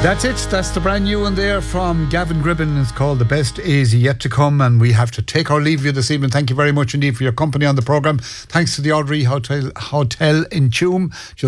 That's it. That's the brand new one there from Gavin Gribben. It's called The Best Is Yet to Come, and we have to take our leave of you this evening. Thank you very much indeed for your company on the programme. Thanks to the Audrey Hotel in Tuam.